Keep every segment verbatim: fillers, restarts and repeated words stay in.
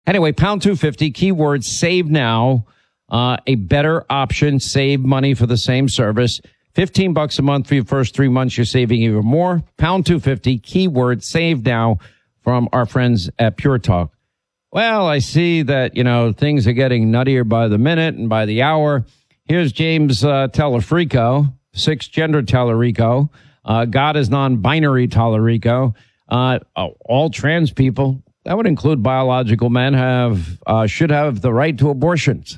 Anyway, pound two fifty, keyword save now. Uh, a better option, save money for the same service. fifteen bucks a month for your first three months. You're saving even more. Pound two fifty, keyword save now from our friends at Pure Talk. Well, I see that, you know, things are getting nuttier by the minute and by the hour. Here's James uh, Telefrico, six-gender Telerico. Uh, God is non-binary Telerico. Uh, all trans people, that would include biological men, have uh, should have the right to abortions.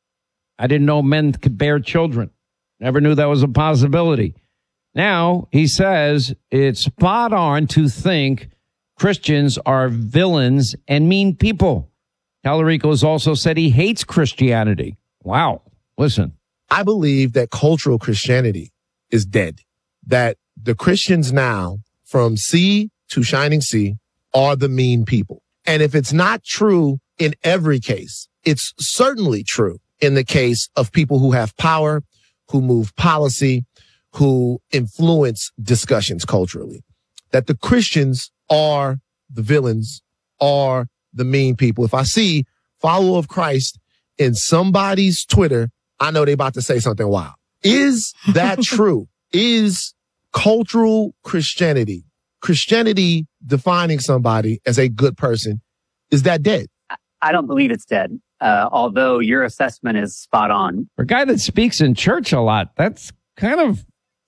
I didn't know men could bear children. Never knew that was a possibility. Now, he says it's spot on to think Christians are villains and mean people. Talarico has also said he hates Christianity. Wow. Listen. I believe that cultural Christianity is dead. That the Christians now, from sea to shining sea, are the mean people. And if it's not true in every case, it's certainly true in the case of people who have power, who move policy, who influence discussions culturally. That the Christians are the villains, are the mean people. If I see follower of Christ in somebody's Twitter, I know they about to say something wild. Is that true? Is cultural Christianity, Christianity defining somebody as a good person, is that dead? I don't believe it's dead. Uh, although your assessment is spot on. For a guy that speaks in church a lot, that's kind of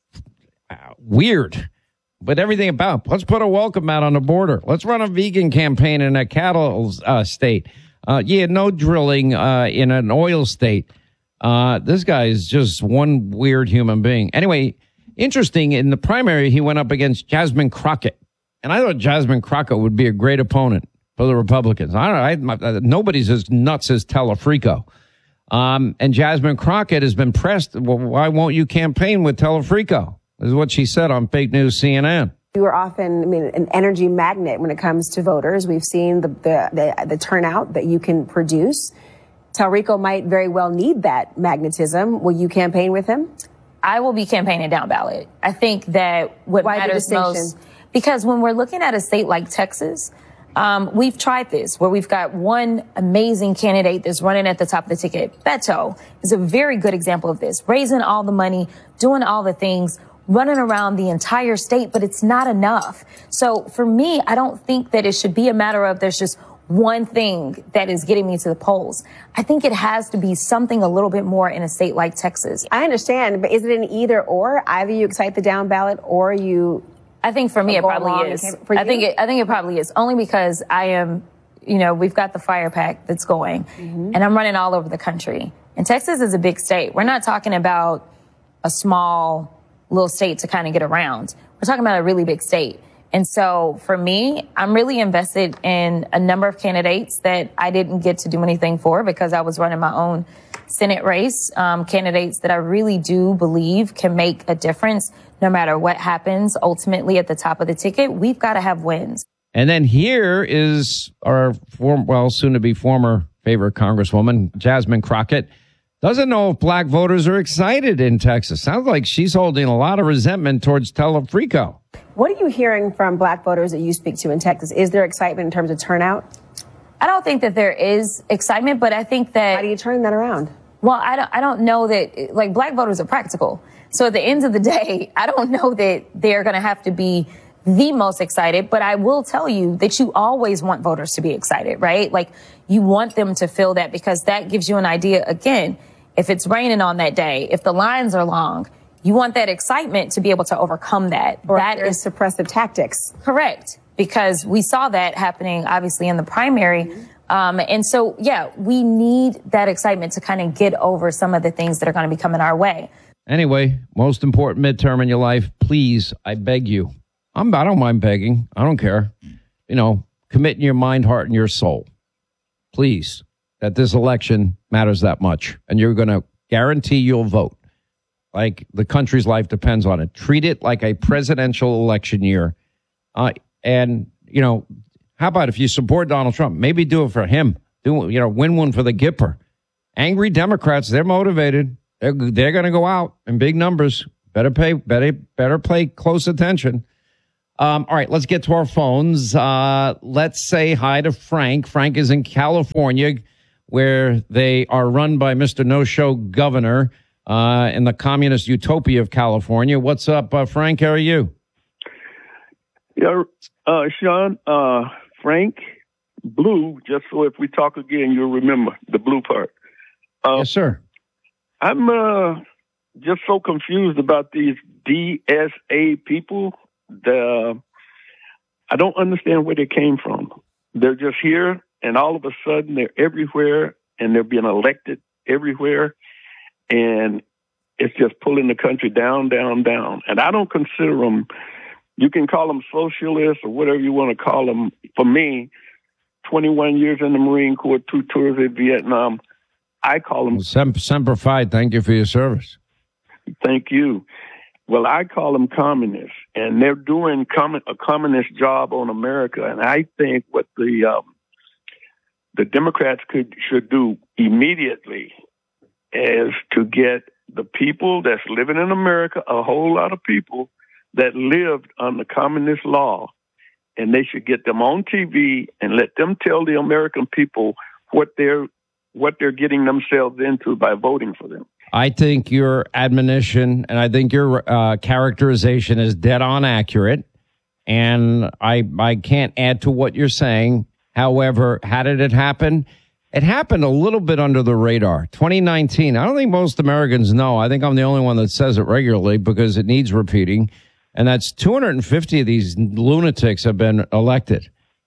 uh, weird. But everything about, let's put a welcome mat on the border. Let's run a vegan campaign in a cattle uh, state. Uh, yeah, no drilling uh, in an oil state. Uh, this guy is just one weird human being. Anyway, interesting, in the primary, he went up against Jasmine Crockett. And I thought Jasmine Crockett would be a great opponent for the Republicans. I don't know. I, nobody's as nuts as Telefrico. Um, and Jasmine Crockett has been pressed. Well, why won't you campaign with Telefrico? This is what she said on fake news C N N. You are often, I mean, an energy magnet when it comes to voters. We've seen the the, the, the turnout that you can produce. Telrico might very well need that magnetism. Will you campaign with him? I will be campaigning down ballot. I think that what Why matters most, because when we're looking at a state like Texas, Um, we've tried this where we've got one amazing candidate that's running at the top of the ticket. Beto is a very good example of this, raising all the money, doing all the things, running around the entire state, but it's not enough. So for me, I don't think that it should be a matter of there's just one thing that is getting me to the polls. I think it has to be something a little bit more in a state like Texas. I understand, but is it an either or? Either you excite the down ballot or you... I think for me, it probably is. I think it, I think it probably is only because I am, you know, we've got the fire pack that's going mm-hmm. and I'm running all over the country. And Texas is a big state. We're not talking about a small little state to kind of get around. We're talking about a really big state. And so for me, I'm really invested in a number of candidates that I didn't get to do anything for because I was running my own Senate race, um, candidates that I really do believe can make a difference no matter what happens ultimately at the top of the ticket. We've got to have wins. And then here is our, form, well, soon to be former favorite Congresswoman, Jasmine Crockett. Doesn't know if black voters are excited in Texas. Sounds like she's holding a lot of resentment towards Telefrico. What are you hearing from black voters that you speak to in Texas? Is there excitement in terms of turnout? I don't think that there is excitement, but I think that... How do you turn that around? Well, I don't, I don't know that, like, black voters are practical. So at the end of the day, I don't know that they're going to have to be the most excited, but I will tell you that you always want voters to be excited, right? Like, you want them to feel that because that gives you an idea. Again, if it's raining on that day, if the lines are long, you want that excitement to be able to overcome that. Or that is suppressive tactics. Correct. Because we saw that happening, obviously, in the primary. Mm-hmm. Um, and so, yeah, we need that excitement to kind of get over some of the things that are going to be coming our way. Anyway, most important midterm in your life, please, I beg you. I'm, I don't mind begging. I don't care. You know, commit in your mind, heart, and your soul. Please, that this election matters that much. And you're going to guarantee you'll vote. Like the country's life depends on it. Treat it like a presidential election year. Uh, and, you know, how about if you support Donald Trump? Maybe do it for him. Do, you know, win one for the Gipper. Angry Democrats, they're motivated. They're, they're going to go out in big numbers. Better pay, better, better pay close attention. Um, all right, let's get to our phones. Uh, let's say hi to Frank. Frank is in California, where they are run by Mister No-Show Governor uh, in the communist utopia of California. What's up, uh, Frank? How are you? Yeah, uh, Sean, uh, Frank, Blue, just so if we talk again, you'll remember the blue part. Uh, yes, sir. I'm uh, just so confused about these D S A people. The, I don't understand where they came from. They're just here, and all of a sudden they're everywhere, and they're being elected everywhere, and it's just pulling the country down, down, down. And I don't consider them, you can call them socialists or whatever you want to call them. For me, twenty-one years in the Marine Corps, two tours in Vietnam, I call them... Sem- Semper Fi, thank you for your service. Thank you. Well, I call them communists, and they're doing com- a communist job on America. And I think what the um, the Democrats could should do immediately is to get the people that's living in America, a whole lot of people that lived under communist law, and they should get them on T V and let them tell the American people what they're what they're getting themselves into by voting for them. I think your admonition and I think your uh, characterization is dead on accurate, and I I can't add to what you're saying. However, how did it happen? It happened a little bit under the radar. twenty nineteen, I don't think most Americans know. I think I'm the only one that says it regularly because it needs repeating, and that's two hundred fifty of these lunatics have been elected.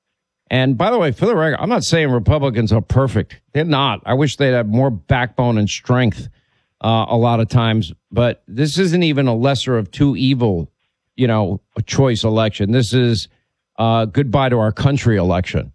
And by the way, for the record, I'm not saying Republicans are perfect. They're not. I wish they'd have more backbone and strength. Uh, a lot of times, but this isn't even a lesser of two evil, you know, a choice election. This is uh, goodbye to our country election.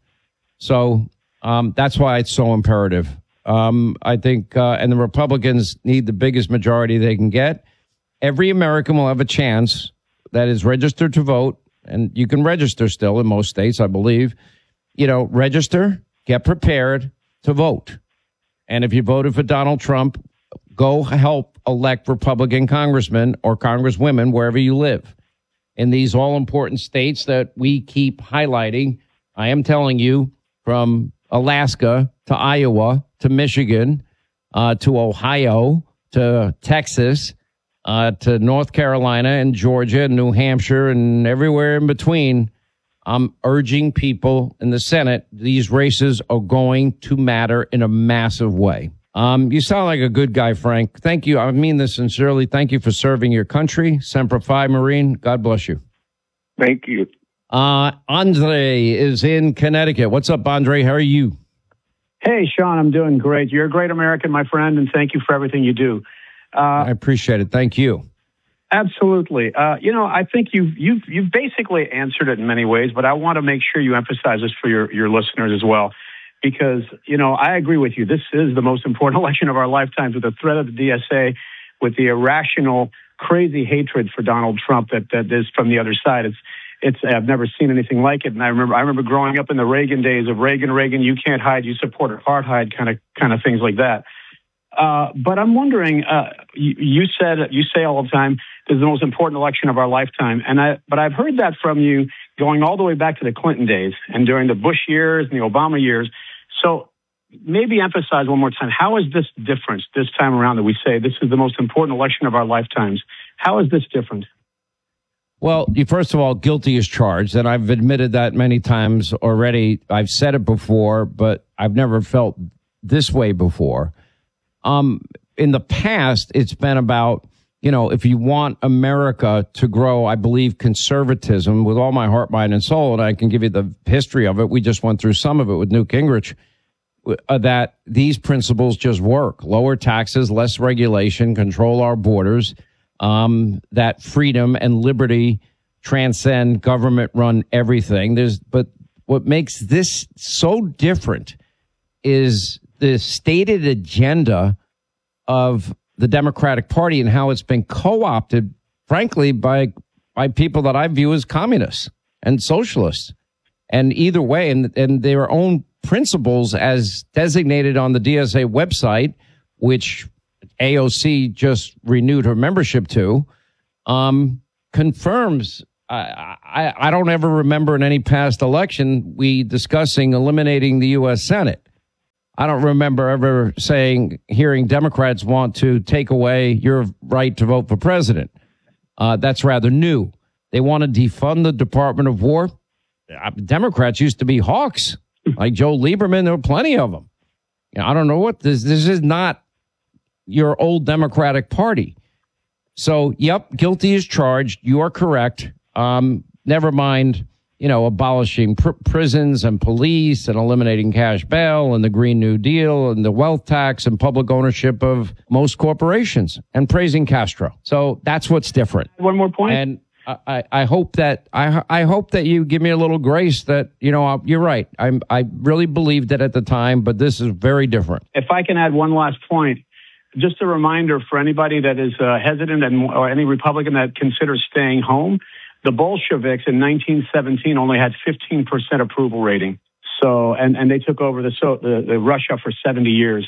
So um, that's why it's so imperative. Um, I think, uh, and the Republicans need the biggest majority they can get. Every American will have a chance that is registered to vote, and you can register still in most states, I believe. You know, register, get prepared to vote. And if you voted for Donald Trump, go help elect Republican congressmen or congresswomen wherever you live. In these all-important states that we keep highlighting, I am telling you, from Alaska to Iowa to Michigan uh, to Ohio to Texas uh, to North Carolina and Georgia and New Hampshire and everywhere in between, I'm urging people in the Senate, these races are going to matter in a massive way. Um, you sound like a good guy, Frank. Thank you. I mean this sincerely. Thank you for serving your country. Semper Fi, Marine. God bless you. Thank you. Uh, Andre is in Connecticut. What's up, Andre? How are you? Hey, Sean, I'm doing great. You're a great American, my friend, and thank you for everything you do. Uh, I appreciate it. Thank you. Absolutely. Uh, you know, I think you've, you've, you've basically answered it in many ways, but I want to make sure you emphasize this for your, your listeners as well. Because, you know, I agree with you. This is the most important election of our lifetimes, with the threat of the D S A, with the irrational, crazy hatred for Donald Trump that, that is from the other side. It's, it's, I've never seen anything like it. And I remember, I remember growing up in the Reagan days of Reagan, Reagan, you can't hide, you support apartheid, kind of, kind of things like that. Uh, but I'm wondering, uh, you, you said, you say all the time, this is the most important election of our lifetime. And I, but I've heard that from you going all the way back to the Clinton days and during the Bush years and the Obama years. So maybe emphasize one more time, how is this different this time around that we say this is the most important election of our lifetimes? How is this different? Well, first of all, guilty as charged, and I've admitted that many times already. I've said it before, but I've never felt this way before. Um, in the past, it's been about, you know, if you want America to grow, I believe conservatism with all my heart, mind, and soul, and I can give you the history of it. We just went through some of it with Newt Gingrich, uh, that these principles just work. Lower taxes, less regulation, control our borders, um, that freedom and liberty transcend government-run everything. There's, but what makes this so different is the stated agenda of the Democratic Party and how it's been co-opted, frankly, by by people that I view as communists and socialists. And either way, and, and their own principles as designated on the D S A website, which A O C just renewed her membership to, um, confirms I, I, I don't ever remember in any past election we discussing eliminating the U S Senate. I don't remember ever saying, hearing Democrats want to take away your right to vote for president. Uh, that's rather new. They want to defund the Department of War. Democrats used to be hawks, like Joe Lieberman. There were plenty of them. You know, I don't know what this, this is not your old Democratic Party. So, yep, guilty as charged. You are correct. Um, never mind, you know, abolishing pr- prisons and police and eliminating cash bail and the Green New Deal and the wealth tax and public ownership of most corporations and praising Castro. So that's what's different. One more point. And I, I hope that I, I hope that you give me a little grace that, you know, you're right. I'm, I really believed it at the time, but this is very different. If I can add one last point, just a reminder for anybody that is uh, hesitant and or any Republican that considers staying home, the Bolsheviks in nineteen seventeen only had fifteen percent approval rating. So, and, and they took over the, so, the, the Russia for seventy years.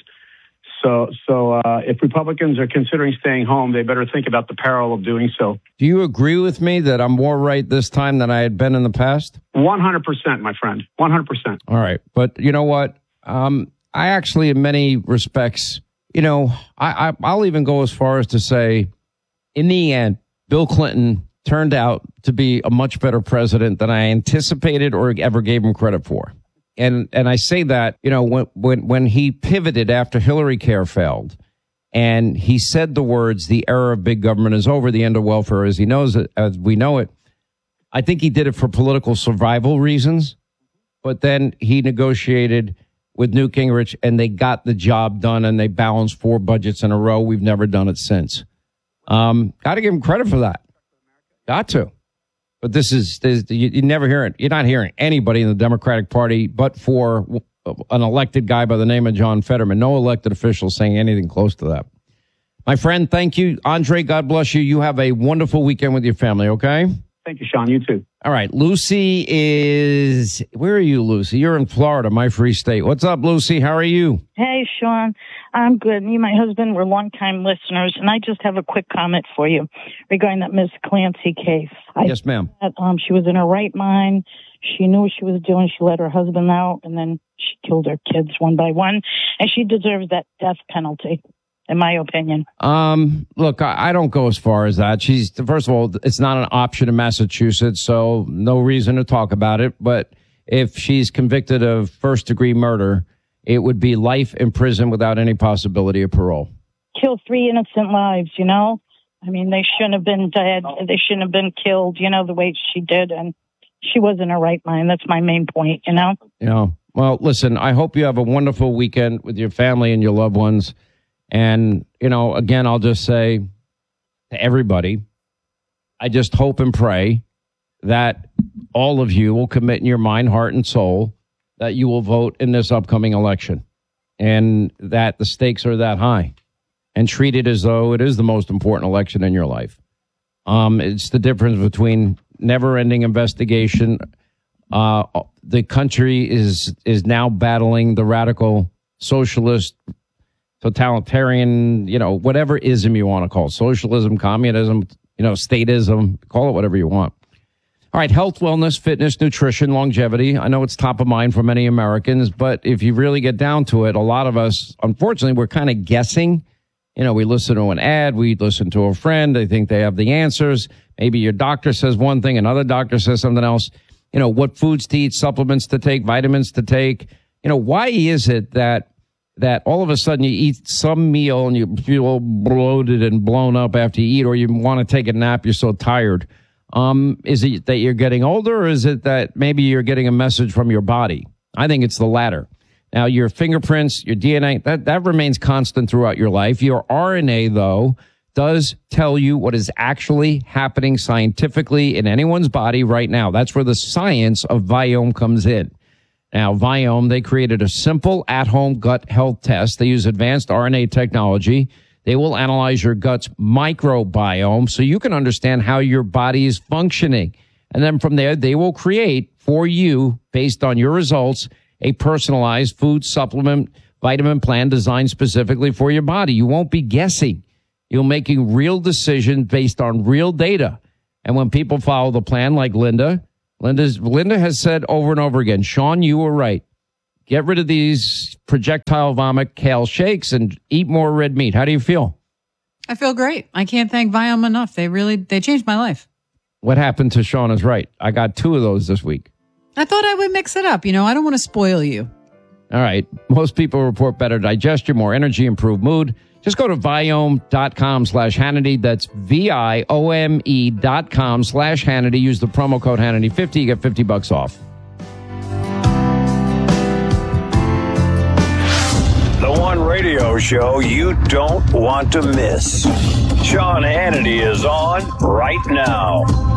So, so uh, if Republicans are considering staying home, they better think about the peril of doing so. Do you agree with me that I'm more right this time than I had been in the past? one hundred percent, my friend. one hundred percent. All right. But you know what? Um, I actually, in many respects, you know, I, I, I'll even go as far as to say, in the end, Bill Clinton turned out to be a much better president than I anticipated or ever gave him credit for. And and I say that, you know, when when when he pivoted after Hillary Care failed and he said the words, the era of big government is over, the end of welfare as he knows it, as we know it. I think he did it for political survival reasons. But then he negotiated with Newt Gingrich and they got the job done and they balanced four budgets in a row. We've never done it since. Um, got to give him credit for that. Got to. But this is, this, you, you never hear it. You're not hearing anybody in the Democratic Party but for an elected guy by the name of John Fetterman. No elected official saying anything close to that. My friend, thank you. Andre, God bless you. You have a wonderful weekend with your family, okay? Thank you, Sean. You too. All right. Lucy is, where are you, Lucy? You're in Florida, my free state. What's up, Lucy? How are you? Hey, Sean. I'm good. Me and my husband were longtime listeners, and I just have a quick comment for you regarding that Miss Clancy case. I yes, ma'am. That, um, she was in her right mind. She knew what she was doing. She let her husband out, and then she killed her kids one by one, and she deserves that death penalty, in my opinion. Um, look, I, I don't go as far as that. She's, first of all, it's not an option in Massachusetts, so no reason to talk about it. But if she's convicted of first degree murder, it would be life in prison without any possibility of parole. Kill three innocent lives, you know? I mean, they shouldn't have been dead. They shouldn't have been killed, you know, the way she did. And she was in her right mind. That's my main point, you know? You know, well, listen, I hope you have a wonderful weekend with your family and your loved ones. And, you know, again, I'll just say to everybody, I just hope and pray that all of you will commit in your mind, heart, and soul that you will vote in this upcoming election and that the stakes are that high and treat it as though it is the most important election in your life. Um, it's the difference between never-ending investigation. Uh, the country is is now battling the radical socialist, totalitarian, you know, whatever ism you want to call it, socialism, communism, you know, statism, call it whatever you want. All right, health, wellness, fitness, nutrition, longevity. I know it's top of mind for many Americans, but if you really get down to it, a lot of us, unfortunately, we're kind of guessing. You know, we listen to an ad, we listen to a friend, they think they have the answers. Maybe your doctor says one thing, another doctor says something else. You know, what foods to eat, supplements to take, vitamins to take. You know, why is it that that all of a sudden you eat some meal and you feel bloated and blown up after you eat, or you want to take a nap, you're so tired? Um, is it that you're getting older, or is it that maybe you're getting a message from your body? I think it's the latter. Now, your fingerprints, your D N A, that, that remains constant throughout your life. Your R N A, though, does tell you what is actually happening scientifically in anyone's body right now. That's where the science of Viome comes in. Now, Viome, they created a simple at-home gut health test. They use advanced R N A technology. They will analyze your gut's microbiome so you can understand how your body is functioning. And then from there, they will create for you, based on your results, a personalized food supplement vitamin plan designed specifically for your body. You won't be guessing. You're making real decisions based on real data. And when people follow the plan, like Linda, Linda's, Linda has said over and over again, Sean, you were right. Get rid of these projectile vomit kale shakes and eat more red meat. How do you feel? I feel great. I can't thank Viome enough. They really, they changed my life. What happened to Sean is right. I got two of those this week. I thought I would mix it up. You know, I don't want to spoil you. All right. Most people report better digestion, more energy, improved mood. Just go to Viome.com slash Hannity. That's V-I-O-M-E dot com slash Hannity. Use the promo code Hannity fifty. You get fifty bucks off. The one radio show you don't want to miss. Sean Hannity is on right now.